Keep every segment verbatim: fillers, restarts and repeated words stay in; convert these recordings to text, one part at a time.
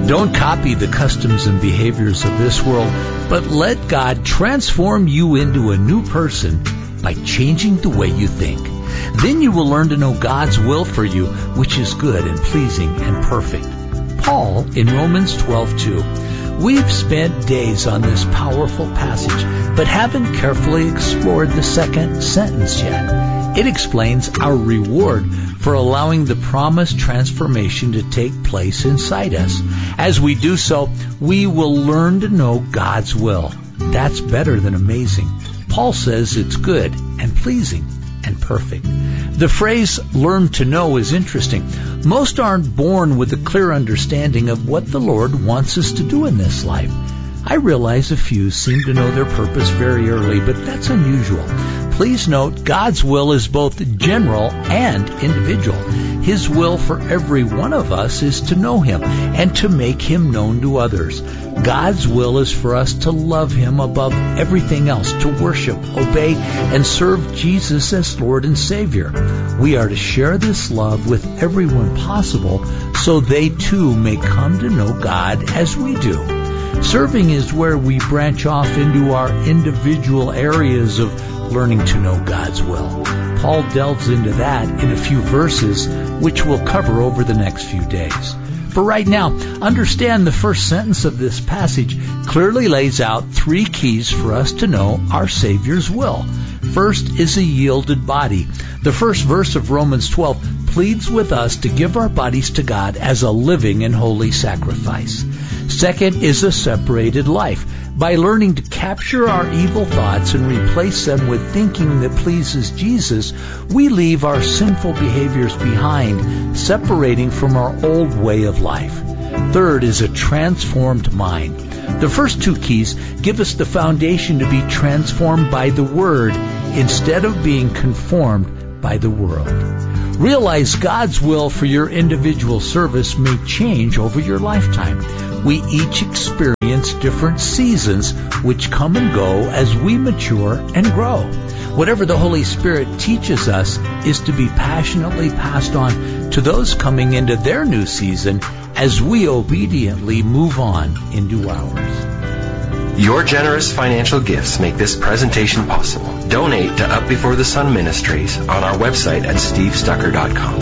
Don't copy the customs and behaviors of this world, but let God transform you into a new person by changing the way you think. Then you will learn to know God's will for you, which is good and pleasing and perfect. Paul in Romans twelve two. We've spent days on this powerful passage, but haven't carefully explored the second sentence yet. It explains our reward for allowing the promised transformation to take place inside us. As we do so, we will learn to know God's will. That's better than amazing. Paul says it's good and pleasing and perfect. The phrase learn to know is interesting. Most aren't born with a clear understanding of what the Lord wants us to do in this life. I realize a few seem to know their purpose very early, but that's unusual. Please note, God's will is both general and individual. His will for every one of us is to know Him and to make Him known to others. God's will is for us to love Him above everything else, to worship, obey, and serve Jesus as Lord and Savior. We are to share this love with everyone possible so they too may come to know God as we do. Serving is where we branch off into our individual areas of learning to know God's will. Paul delves into that in a few verses, which we'll cover over the next few days. For right now, understand the first sentence of this passage clearly lays out three keys for us to know our Savior's will. First is a yielded body. The first verse of Romans twelve pleads with us to give our bodies to God as a living and holy sacrifice. Second is a separated life. By learning to capture our evil thoughts and replace them with thinking that pleases Jesus, we leave our sinful behaviors behind, separating from our old way of life. Third is a transformed mind. The first two keys give us the foundation to be transformed by the Word instead of being conformed by the world. Realize God's will for your individual service may change over your lifetime. We each experience different seasons which come and go as we mature and grow. Whatever the Holy Spirit teaches us is to be passionately passed on to those coming into their new season as we obediently move on into ours. Your generous financial gifts make this presentation possible. Donate to Up Before the Sun Ministries on our website at steve stucker dot com.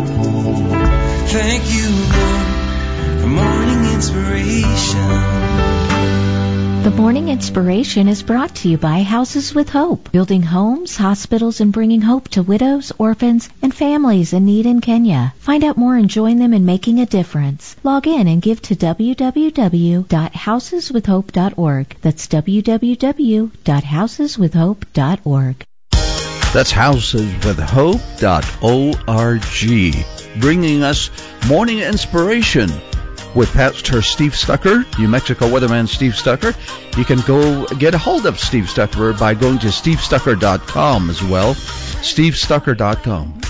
Thank you, Lord, for morning inspiration. The Morning Inspiration is brought to you by Houses with Hope, building homes, hospitals, and bringing hope to widows, orphans, and families in need in Kenya. Find out more and join them in making a difference. Log in and give to w w w dot houses with hope dot org. That's w w w dot houses with hope dot org. That's houses with hope dot org, bringing us Morning Inspiration with Pastor Steve Stucker, New Mexico weatherman Steve Stucker. You can go get a hold of Steve Stucker by going to steve stucker dot com as well, steve stucker dot com.